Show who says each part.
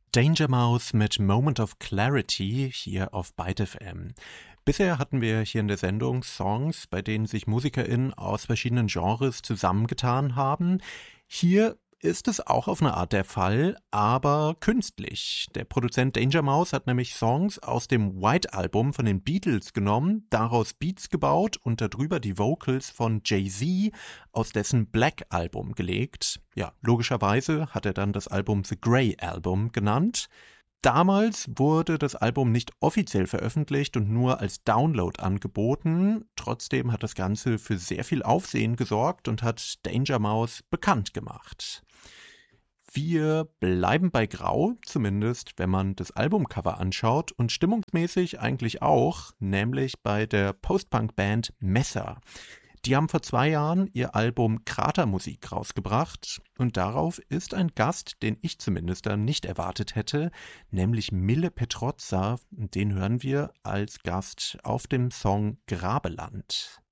Speaker 1: Danger Mouse mit Moment of Clarity hier auf Byte FM. Bisher hatten wir hier in der Sendung Songs, bei denen sich MusikerInnen aus verschiedenen Genres zusammengetan haben. Hier ist es auch auf eine Art der Fall, aber künstlich. Der Produzent Danger Mouse hat nämlich Songs aus dem White Album von den Beatles genommen, daraus Beats gebaut und darüber die Vocals von Jay-Z aus dessen Black Album gelegt. Ja, logischerweise hat er dann das Album The Grey Album genannt. Damals wurde das Album nicht offiziell veröffentlicht und nur als Download angeboten. Trotzdem hat das Ganze für sehr viel Aufsehen gesorgt und hat Danger Mouse bekannt gemacht. Wir bleiben bei Grau, zumindest wenn man das Albumcover anschaut und stimmungsmäßig eigentlich auch, nämlich bei der Post-Punk-Band Messer. Die haben vor 2 Jahren ihr Album Kratermusik rausgebracht und darauf ist ein Gast, den ich zumindest dann nicht erwartet hätte, nämlich Mille Petrozza. Den hören wir als Gast auf dem Song Grabeland.